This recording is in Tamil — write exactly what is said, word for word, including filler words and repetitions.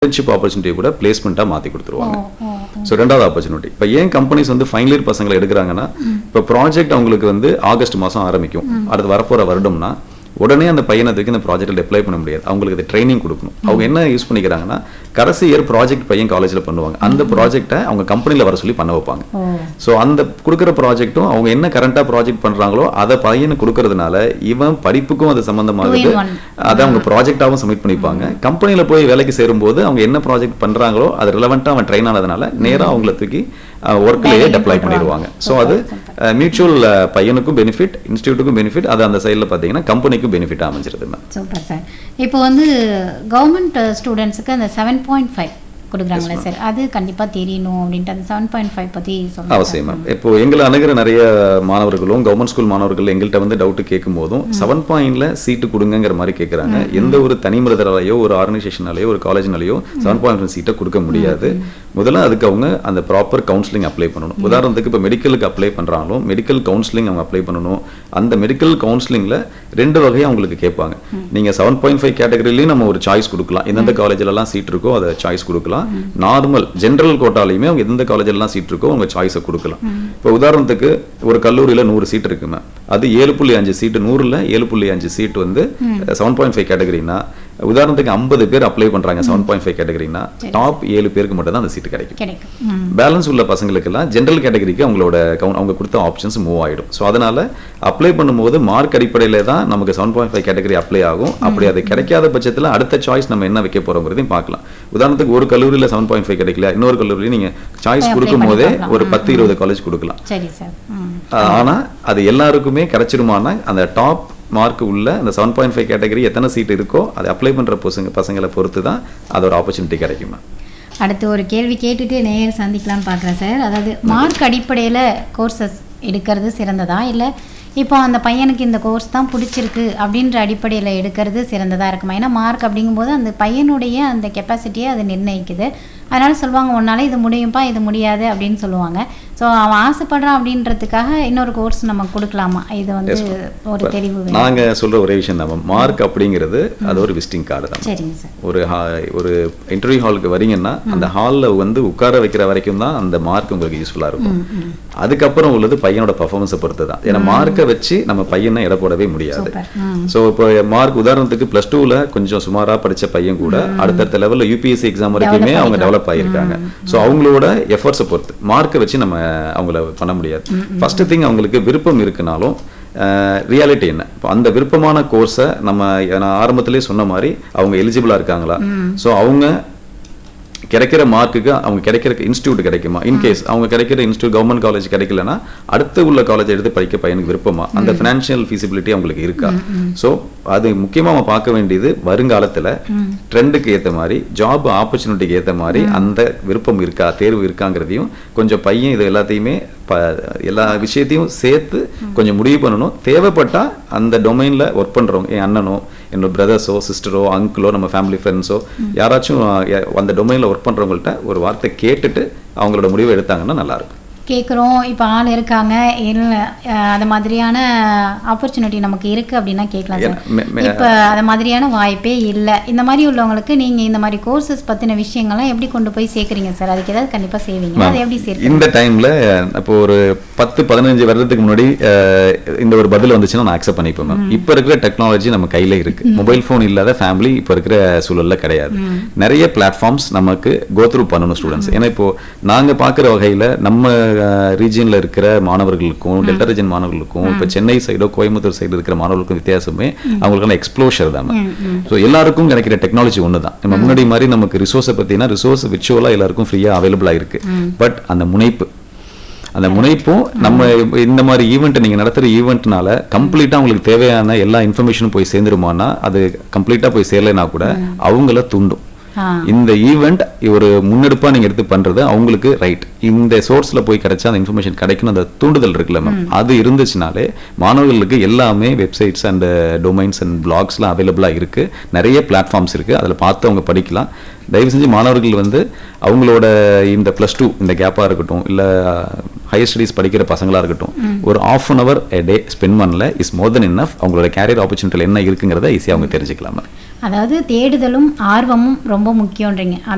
இன்டர்ன்ஷிப் ஆப்பர்ச்சுனிட்டி கூட பிளேஸ்மெண்ட்டாக மாற்றி கொடுத்துருவாங்க. ஸோ ரெண்டாவது ஆப்பர்ச்சுனிட்டி இப்போ ஏன் கம்பெனிஸ் வந்து ஃபைனல் இயர் பசங்களை எடுக்கிறாங்கன்னா, இப்போ ப்ராஜெக்ட் அவங்களுக்கு வந்து ஆகஸ்ட் மாதம் ஆரம்பிக்கும், அடுத்து வரப்போகிற வருடம்னா உடனே அந்த பையனத்துக்கு இந்த ப்ராஜெக்டில் அப்ளை பண்ண முடியாது. அவங்களுக்கு அது ட்ரைனிங் கொடுக்கணும். அவங்க என்ன யூஸ் பண்ணிக்கிறாங்கன்னா, கடைசி இயர் ப்ராஜெக்ட் பையன் காலேஜில் பண்ணுவாங்க, அந்த ப்ராஜெக்டை அவங்க கம்பெனியில் வர சொல்லி பண்ண வைப்பாங்க. ஸோ அந்த கொடுக்குற ப்ராஜெக்ட்டும் அவங்க என்ன கரண்ட்டாக ப்ராஜெக்ட் பண்ணுறாங்களோ அதை பையனுக்கு கொடுக்கறதுனால இவன் படிப்புக்கும் அது சம்மந்தமாகுது, அதை அவங்க ப்ராஜெக்டாகவும் சப்மிட் பண்ணிப்பாங்க. கம்பெனியில் போய் வேலைக்கு சேரும்போது அவங்க என்ன ப்ராஜெக்ட் பண்ணுறாங்களோ அது ரிலவெண்ட்டாக அவன் ட்ரெயின் ஆனதுனால நேராக அவங்கள தூக்கி ஒர்க்லேயே டெப்ளை பண்ணிடுவாங்க. ஸோ அது மியூச்சுவல் பையனுக்கும் பெனிஃபிட், இன்ஸ்டியூட்டுக்கும் பெனிஃபிட், அது அந்த சைடில் பார்த்தீங்கன்னா கம்பெனிக்கும் பெனிஃபிட் அமைஞ்சிருது. Super sir. இப்போ வந்து கவர்மெண்ட் ஸ்டூடெண்ட்ஸுக்கு அந்த செவன் பாயிண்ட் ஃபைவ் கொடுக்குறாங்களே சார், அது கண்டிப்பாக தெரியணும் அப்படின்ட்டு அந்த செவன் பாயிண்ட் ஃபைவ் பற்றி சொல்லுங்கள். அவசியம் மேம். இப்போ எங்களை அணுகிற நிறைய மாணவர்களும் கவர்மெண்ட் ஸ்கூல் மாணவர்கள் எங்கள்கிட்ட வந்து டவுட்டு கேட்கும் போதும் செவன் பாயிண்ட்ல சீட்டு கொடுங்கிற மாதிரி கேட்குறாங்க. எந்த ஒரு தனி மனிதராலேயோ ஒரு ஆர்கனைசேஷனாலேயோ ஒரு காலேஜ்னாலேயோ செவன் பாயிண்ட் சீட்டை கொடுக்க முடியாது. முதல்ல அதுக்கு அவங்க அந்த ப்ராப்பர் கவுன்சிலிங் அப்ளை பண்ணணும். உதாரணத்துக்கு இப்போ மெடிக்கலுக்கு அப்ளை பண்ணுறாங்களோ மெடிக்கல் கவுன்சிலிங் அவங்க அப்ளை பண்ணணும். அந்த மெடிக்கல் கவுன்சிலிங்கில் ரெண்டு வகையாக அவங்களுக்கு கேட்பாங்க. நீங்கள் செவன் பாயிண்ட் ஃபைவ் கேட்டகரிலையும் நம்ம ஒரு சாய்ஸ் கொடுக்கலாம், எந்தெந்த காலேஜிலலாம் சீட் இருக்கோ அதை சாய்ஸ் கொடுக்கலாம். நார்மல் ஜென்ரல் கோட்டாலையுமே அவங்க எந்த காலேஜிலலாம் சீட் இருக்கோ அவங்க சாய்ஸை கொடுக்கலாம். இப்போ உதாரணத்துக்கு ஒரு கல்லூரியில் நூறு சீட் இருக்குமே, அது ஏழு புள்ளி அஞ்சு சீட்டு, நூறுல ஏழு புள்ளி அஞ்சு சீட் வந்து செவன் பாயிண்ட் ஃபைவ் கேட்டகரினா, உதாரணத்துக்கு ஐம்பது பேர் அப்ளை பண்றாங்க செவன் பாயிண்ட் ஃபைவ் கேட்டகரினா, டாப் ஏழு பேருக்கு மட்டும் தான் அந்த சீட்டு கிடைக்கும். பேலன்ஸ் உள்ள பசங்களுக்கெல்லாம் ஜென்ரல் கேட்டகரிக்கு அவங்களோட அவங்க கொடுத்த ஆப்ஷன்ஸ் மூவ் ஆயிடும். ஸோ அதனால அப்ளை பண்ணும்போது மார்க் அடிப்படையில தான் நமக்கு seven point five category apply ஆகும். அப்படி அது கிடைக்காத பட்சத்தில் அடுத்த சாய்ஸ் நம்ம என்ன வைக்க போறோங்கிறதையும் பார்க்கலாம். உதாரணத்துக்கு ஒரு கல்லூரியில் செவன் பாயிண்ட் ஃபைவ் கிடைக்கல, இன்னொரு கல்லூரியில் நீங்க சாய்ஸ் கொடுக்கும் போதே ஒரு பத்து இருபது காலேஜ் கொடுக்கலாம். ஆனா அது எல்லாருக்குமே கிடைச்சிருமானா அந்த டாப் மார்க் உள்ள அந்த செவன் பாயிண்ட் ஃபைவ் கேட்டகரி எத்தனை சீட் இருக்கோ அதை அப்ளை பண்ற பசங்க பசங்களை பொறுத்து தான் அதோட ஆப்பர்ச்சுனிட்டி கிடைக்குமா. அடுத்து ஒரு கேள்வி கேட்டுட்டு நேயர் சந்திக்கலாம்னு பார்க்குறேன் சார். அதாவது மார்க் அடிப்படையில் கோர்சஸ் எடுக்கிறது சிறந்ததா, இல்லை இப்போ அந்த பையனுக்கு இந்த கோர்ஸ் தான் பிடிச்சிருக்கு அப்படின்ற அடிப்படையில் எடுக்கிறது சிறந்ததாக இருக்குமா? ஏன்னா மார்க் அப்படிங்கும்போது அந்த பையனுடைய அந்த கெப்பாசிட்டியை அது நிர்ணயிக்குது. அதனால சொல்லுவாங்க ஒன்னால இது முடியும்ப்பா இது முடியாது அப்படின்னு சொல்லுவாங்க. ஸோ அவன் ஆசைப்படுறான் அப்படின்றதுக்காக இன்னொரு கோர்ஸ் நம்ம கொடுக்கலாமா? இது வந்து ஒரு தெளிவு. நாங்கள் சொல்கிற ஒரே விஷயம் தான், மார்க் அப்படிங்கிறது அது ஒரு விசிட்டிங் கார்டு தான். சரிங்க சார். ஒரு ஒரு இன்டர்வியூ ஹாலுக்கு வரீங்கன்னா அந்த ஹாலில் வந்து உட்கார வைக்கிற வரைக்கும் தான் அந்த மார்க் உங்களுக்கு யூஸ்ஃபுல்லாக இருக்கும். அதுக்கப்புறம் உள்ளது பையனோட பர்ஃபார்மன்ஸை பொறுத்து தான். ஏன்னா மார்க்கை வச்சு நம்ம பையனை இட போடவே முடியாது. ஸோ இப்போ மார்க் உதாரணத்துக்கு பிளஸ் டூவில் கொஞ்சம் சுமாராக படித்த பையன் கூட அடுத்தடுத்த லெவலில் யூபிஎஸ்சி எக்ஸாம் வரைக்குமே அவங்க டெவலப் ஆகியிருக்காங்க. ஸோ அவங்களோட எஃபர்ட்ஸை பொறுத்து மார்க்கை வச்சு நம்ம அவங்கள பண்ண முடியாது. ஃபர்ஸ்ட் திங் அவங்களுக்கு விருப்பம் இருக்குனாலும் ரியாலிட்டி என்ன, இப்போ அந்த விருப்பமான கோர்ஸை நம்ம நான் ஆரம்பத்திலே சொன்ன மாதிரி அவங்க எலிஜிபிளா இருக்காங்களா, ஸோ அவங்க கிடைக்கிற மார்க்குக்கு அவங்க கிடைக்கிற இன்ஸ்டியூட் கிடைக்குமா, இன்கேஸ் அவங்க கிடைக்கிற இன்ஸ்டியூட் கவர்மெண்ட் காலேஜ் கிடைக்கலன்னா அடுத்து உள்ள காலேஜ் எடுத்து படிக்க பையனுக்கு விருப்பமா, அந்த ஃபினான்ஷியல் ஃபீசிபிலிட்டி அவங்களுக்கு இருக்கா. ஸோ அது முக்கியமாக நம்ம பார்க்க வேண்டியது வருங்காலத்தில் ட்ரெண்டுக்கு ஏற்ற மாதிரி ஜாப் ஆப்பர்ச்சுனிட்டிக்கு ஏற்ற மாதிரி அந்த விருப்பம் இருக்கா, தேர்வு இருக்காங்கிறதையும் கொஞ்சம் பையன் இது எல்லாத்தையுமே எல்லா விஷயத்தையும் சேர்த்து கொஞ்சம் முடிவு பண்ணணும். தேவைப்பட்டா அந்த டொமைன்ல ஒர்க் பண்றவங்க, என் அண்ணனோ என்னோட பிரதர்ஸோ சிஸ்டரோ அங்கிளோ நம்ம ஃபேமிலி ஃப்ரெண்ட்ஸோ யாராச்சும் அந்த டொமைன்ல ஒர்க் பண்றவங்கள்ட்ட ஒரு வார்த்தை கேட்டுட்டு அவங்களோட முடிவை எடுத்தாங்கன்னா நல்லா இருக்கும். கேட்குறோம் இப்போ ஆள் இருக்காங்க, இல்லை அது மாதிரியான ஆப்பர்ச்சுனிட்டி நமக்கு இருக்குது அப்படின்னா கேட்கலாம் சார். இப்போ அது மாதிரியான வாய்ப்பே இல்லை. இந்த மாதிரி உள்ளவங்களுக்கு நீங்கள் இந்த மாதிரி கோர்சஸ் பற்றின விஷயங்கள்லாம் எப்படி கொண்டு போய் சேர்க்குறீங்க சார்? அதுக்கு ஏதாவது கண்டிப்பாக செய்வீங்க, அதை எப்படி சேர்க்க இந்த டைமில்? இப்போ ஒரு பத்து பதினஞ்சு வருடத்துக்கு முன்னாடி இந்த ஒரு பதில் வந்துச்சுன்னா நான் அக்செப்ட் பண்ணிப்பேன் மேம். இப்போ இருக்கிற டெக்னாலஜி நம்ம கையில் இருக்குது. மொபைல் ஃபோன் இல்லாத ஃபேமிலி இப்போ இருக்கிற சூழலில் கிடையாது. நிறைய பிளாட்ஃபார்ம்ஸ் நமக்கு கோ த்ரூ பண்ணணும் ஸ்டூடெண்ட்ஸ். ஏன்னா இப்போ நாங்கள் பார்க்குற வகையில் நம்ம ரீஜியன்ல இருக்கிற மாணவர்களுக்கும் டெல்டா ரீஜன் மாணவர்களுக்கும் இப்போ சென்னை சைடோ கோயம்புத்தூர் சைடு இருக்கிற மாணவர்களுக்கும் வித்தியாசமே அவங்களுக்கான எக்ஸ்ப்ளோஷர் தான். ஸோ எல்லாருக்கும் கிடைக்கிற டெக்னாலஜி ஒன்று தான். நம்ம முன்னாடி மாதிரி நமக்கு ரிசோர்ஸை பற்றினா ரிசோர்ஸ் விர்ச்சுவலாக எல்லாருக்கும் ஃப்ரீயாக அவைலபிளாக இருக்கு. பட் அந்த முனைப்பு அந்த முனைப்பும் நம்ம இந்த மாதிரி ஈவெண்ட் நீங்க நடத்துற ஈவெண்ட்னால கம்ப்ளீட்டா அவங்களுக்கு தேவையான எல்லா இன்ஃபர்மேஷனும் போய் சேர்ந்துருமானா, அது கம்ப்ளீட்டா போய் சேரலைன்னா கூட அவங்கள தூண்டும். இந்த ஈவெண்ட் ஒரு முன்னெடுப்பா நீங்க எடுத்து பண்றது அவங்களுக்கு ரைட், இந்த சோர்ஸ்ல போய் கிடைச்சா அந்த இன்ஃபர்மேஷன் கிடைக்கணும், அந்த தூண்டுதல் இருக்குல்ல மேம், அது இருந்துச்சுனாலே மாணவர்களுக்கு எல்லாமே வெப்சைட்ஸ் அண்ட் டொமைன்ஸ் அண்ட் பிளாக்ஸ்லாம் அவைலபிளா இருக்கு. நிறைய பிளாட்ஃபார்ம்ஸ் இருக்கு, அதுல பார்த்து அவங்க படிக்கலாம். தயவு செஞ்சு மாணவர்கள் வந்து அவங்களோட இந்த பிளஸ் டூ இந்த கேப்பா இருக்கட்டும், இல்ல ஹையர் ஸ்டடீஸ் படிக்கிற பசங்களா இருக்கட்டும், ஒரு of an hour a day spend பண்ணல இஸ் மோர் தென் இனஃப். அவங்களோட கேரியர் ஆப்பர்ச்சுனிட்டியில் என்ன இருக்குங்கிறத ஈஸியாக அவங்க தெரிஞ்சுக்கலாம். அதாவது தேடுதலும் ஆர்வமும் ரொம்ப முக்கியம்ன்றீங்க.